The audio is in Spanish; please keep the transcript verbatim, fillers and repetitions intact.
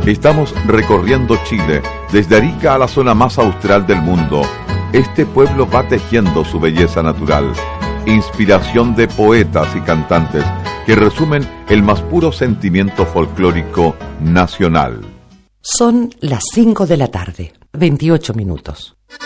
Estamos recorriendo Chile, desde Arica a la zona más austral del mundo. Este pueblo va tejiendo su belleza natural, inspiración de poetas y cantantes que resumen el más puro sentimiento folclórico nacional. Son las cinco de la tarde, veintiocho minutos.